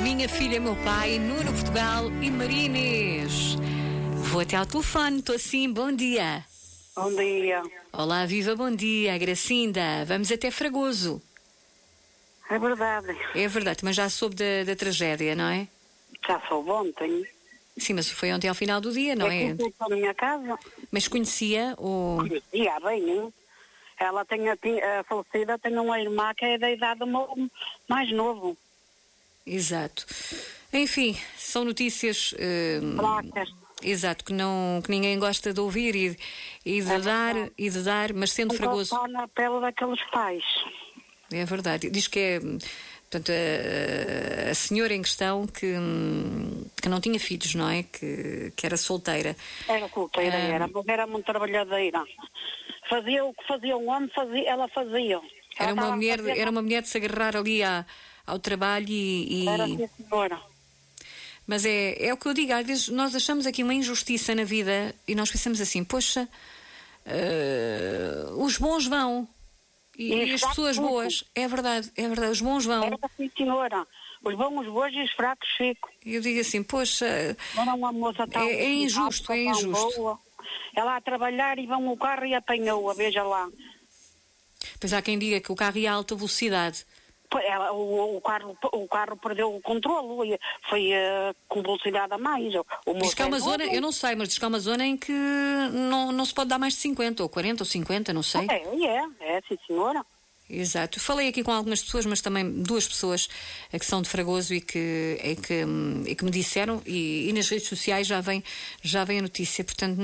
Minha filha, meu pai, Nuno Portugal e Maria Inês. Vou até ao telefone, estou assim, bom dia. Bom dia. Olá, viva, bom dia, Gracinda. Vamos até Fragoso. É verdade. É verdade, mas já soube da tragédia, não é? Já soube ontem. Sim, mas foi ontem ao final do dia, não é? É que para a minha casa. Mas conhecia o... Conhecia bem, hein? Ela a falecida tem uma irmã que é da idade do meu mais novo. Exato. Enfim, são notícias... Placas. Exato, que ninguém gosta de ouvir e de dar, mas sendo Fragoso... Está na pele daqueles pais. É verdade. Diz que é, portanto, a senhora em questão que não tinha filhos, não é? Que era solteira. Era solteira, mas era muito trabalhadeira. Fazia o que fazia um homem, ela fazia. Era uma mulher de se agarrar ali ao trabalho e... Era assim, senhora. Mas é o que eu digo, às vezes nós achamos aqui uma injustiça na vida e nós pensamos assim, poxa, os bons vão e as pessoas boas, é verdade, os bons vão. Era assim, senhora, os bons e os fracos ficam. Eu digo assim, poxa, era uma moça tão é injusto. Boa. Ela a trabalhar e vão o carro e apanhou-a, veja lá. Pois há quem diga que o carro ia a alta velocidade. O carro perdeu o controle, foi com velocidade a mais. Diz que há uma zona, eu não sei, mas diz que há uma zona em que não se pode dar mais de 50, ou 40, ou 50, não sei. É, sim senhora. Exato. Falei aqui com algumas pessoas, mas também duas pessoas que são de Fragoso e que me disseram, e nas redes sociais já vem a notícia. Portanto,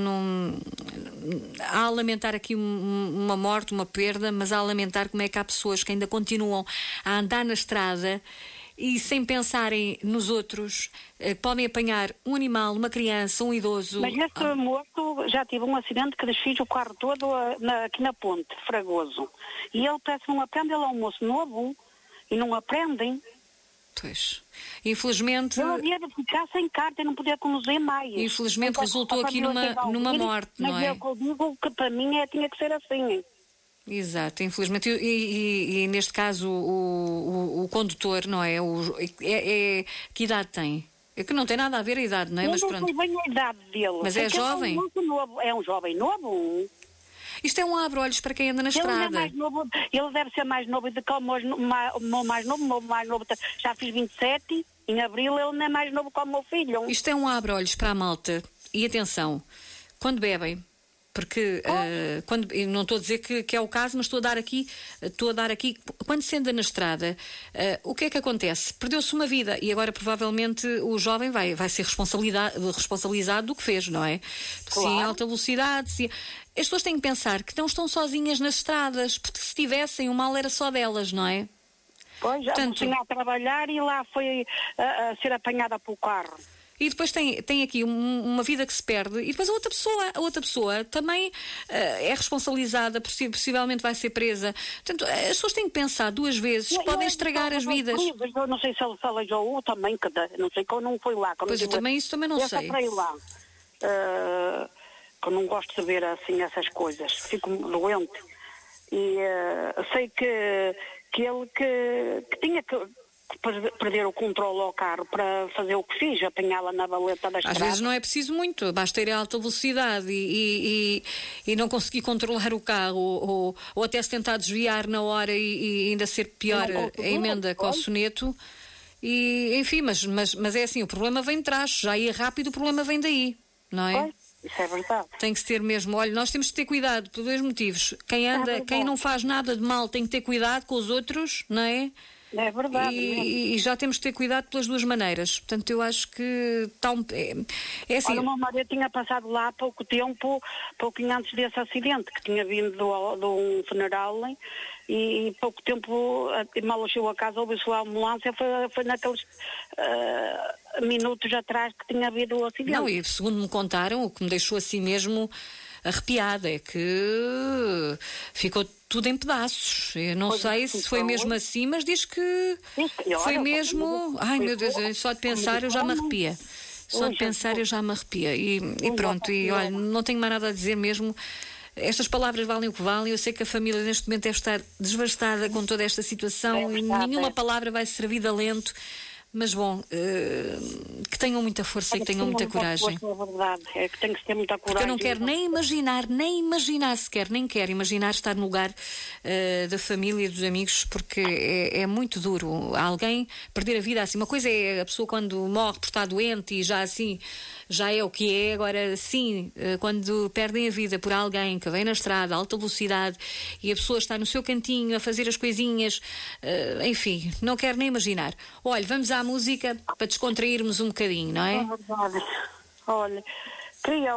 há a lamentar aqui uma morte, uma perda, mas há a lamentar como é que há pessoas que ainda continuam a andar na estrada e sem pensarem nos outros, podem apanhar um animal, uma criança, um idoso. Mas esse morto já tive um acidente que desfiz o carro todo aqui na ponte, Fragoso. E ele parece que não aprende, ele é um moço novo e não aprendem. Pois. Infelizmente... Ele havia de ficar sem carta e não podia conduzir mais. Infelizmente resultou aqui numa morte, não é? Mas eu digo que para mim tinha que ser assim. Exato, infelizmente, e neste caso o condutor, não é? Que idade tem? É que não tem nada a ver a idade, não é? Mas pronto. Não sei bem a idade dele. Mas é jovem? É um jovem novo. Isto é um abre-olhos para quem anda na estrada. É mais novo, ele deve ser mais novo do que o meu mais novo. Já fiz 27, em abril ele não é mais novo que o meu filho. Isto é um abre-olhos para a malta. E atenção, quando bebem, porque não estou a dizer que é o caso, mas estou a dar aqui, quando se anda na estrada, o que é que acontece? Perdeu-se uma vida e agora provavelmente o jovem vai ser responsabilizado do que fez, não é? Claro. Se em alta velocidade, as pessoas têm que pensar que não estão sozinhas nas estradas, porque se tivessem, o mal era só delas, não é? Pois, portanto, a mocinha a trabalhar e lá foi a ser apanhada pelo carro. E depois tem aqui uma vida que se perde e depois a outra pessoa também é responsabilizada, possivelmente vai ser presa. Portanto, as pessoas têm que pensar duas vezes, podem estragar as vidas. Eu não sei se ele aleijou também, não sei que eu não fui lá. Pois isso também não sei. Eu lá, que eu não gosto de ver assim essas coisas, fico doente. E sei que ele que tinha que perder o controle ao carro para fazer o que fiz, apanhá-la na valeta da estrada. Às vezes não é preciso muito, basta ir a alta velocidade e não conseguir controlar o carro ou até se tentar desviar na hora e ainda ser pior a emenda com o soneto. E, enfim, mas é assim, o problema vem de trás, já ia rápido, o problema vem daí, não é? Pois, isso é verdade. Tem que se ter mesmo, olha, nós temos que ter cuidado por dois motivos. Quem não faz nada de mal tem que ter cuidado com os outros, não é? É verdade. E já temos que ter cuidado pelas duas maneiras. Portanto, eu acho que é assim. Olha, o meu marido tinha passado lá há pouco tempo, pouquinho antes desse acidente, que tinha vindo de um funeral e pouco tempo, mal chegou a casa, ouviu-se a ambulância, foi naqueles minutos atrás que tinha havido o acidente. Não, e segundo me contaram, o que me deixou assim mesmo arrepiada é que ficou tudo em pedaços. Eu não sei se foi mesmo assim, mas diz que foi mesmo... Ai, meu Deus, só de pensar eu já me arrepia. Só de pensar eu já me arrepia. E pronto, e olha, não tenho mais nada a dizer mesmo. Estas palavras valem o que valem. Eu sei que a família neste momento deve estar desvastada com toda esta situação e nenhuma palavra vai servir de alento. Mas bom, que tenham muita força e que tenham muita coragem. É verdade, é que tem que ter muita coragem. Porque eu não quero nem imaginar sequer, nem quero imaginar estar no lugar da família e dos amigos, porque é muito duro. Alguém perder a vida assim. Uma coisa é a pessoa quando morre por estar doente e já assim, já é o que é. Agora sim, quando perdem a vida por alguém que vem na estrada, a alta velocidade, e a pessoa está no seu cantinho a fazer as coisinhas, enfim, não quero nem imaginar. Olha, vamos à música para descontrairmos um bocadinho, não é? É verdade. Olha, queria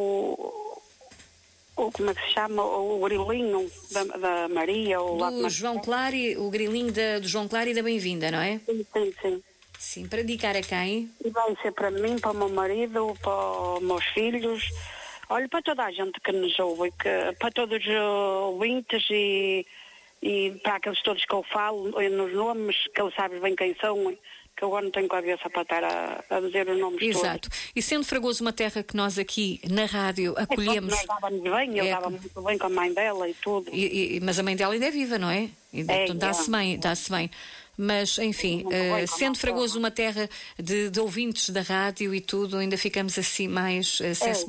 como é que se chama? O grilinho da Maria. Do João Claro, o grilinho do João Claro e da Bem-vinda, não é? Sim. Sim, para dedicar a quem? E vai ser para mim, para o meu marido, para os meus filhos. Olha, para toda a gente que nos ouve, para todos os ouvintes e para aqueles todos que eu falo, nos nomes, que eles sabem bem quem são, que eu agora não tenho cabeça para estar a dizer os nomes todos. Exato. E sendo Fragoso uma terra que nós aqui na rádio acolhemos... Nós dávamos bem, eu dava muito bem com a mãe dela e tudo. Mas a mãe dela ainda é viva, não é? Então dá-se bem. Mas, enfim, sendo Fragoso uma terra de ouvintes da rádio e tudo, ainda ficamos assim mais sensibilizados.